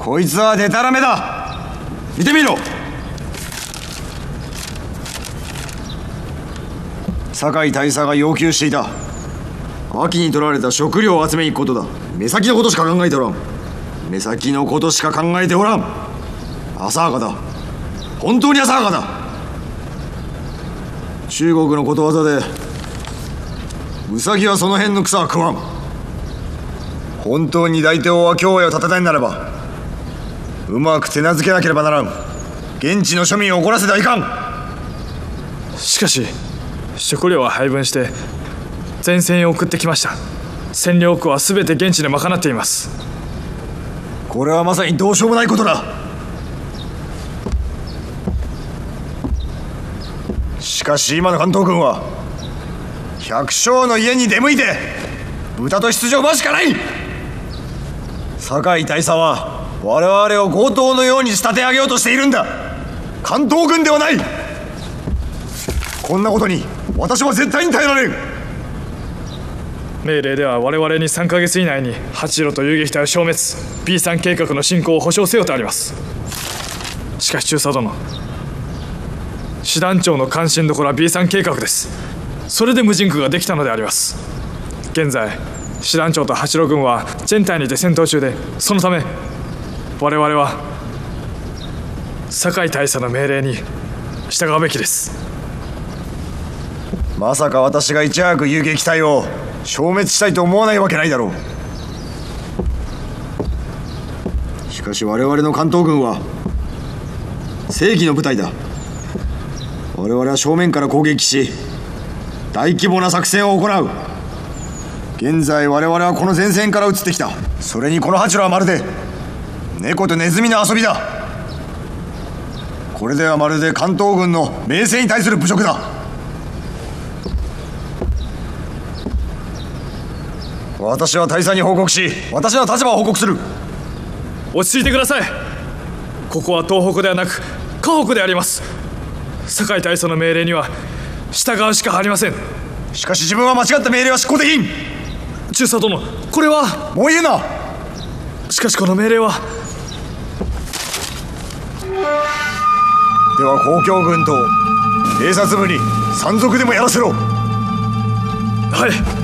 こいつはデタラメだ。見てみろ。酒井大佐が要求していた秋に取られた食料を集めに行くことだ。目先のことしか考えておらん。目先のことしか考えておらん。浅はかだ。本当に浅はかだ。中国のことわざでウサギはその辺の草は食わん。本当に大帝王は京へを立てたいならばうまく手なずけなければならん。現地の庶民を怒らせてはいかん。 しかし食料は配分して前線へ送ってきました。占領区は全て現地で賄っています。 これはまさにどうしようもないことだ。しかし今の関東軍は百姓の家に出向いて豚と羊を奪うしかない。酒井大佐は我々を強盗のように仕立て上げようとしているんだ。関東軍ではない。こんなことに私は絶対に耐えられん。 命令では我々に3ヶ月以内に八路と遊撃隊を消滅 B3 計画の進行を保証せよとあります。しかし中佐殿、師団長の関心どころは B3 計画です。それで無人区ができたのであります。現在師団長と八路軍は全隊にて戦闘中で、そのため我々は酒井大佐の命令に従うべきです。 まさか私がいち早く遊撃隊を消滅したいと思わないわけないだろう。しかし我々の関東軍は正義の部隊だ。我々は正面から攻撃し大規模な作戦を行う。現在我々はこの前線から移ってきた。それにこの八路はまるで猫とネズミの遊びだ。これではまるで関東軍の名声に対する侮辱だ。私は大佐に報告し私の立場を報告する。 落ち着いてください。ここは東北ではなく河北であります。酒井大佐の命令には従うしかありません。 しかし自分は間違った命令は執行できん。 中佐殿、これは。 もう言うな。 しかしこの命令は。 では交響軍と偵察部に山賊でもやらせろ。 はい。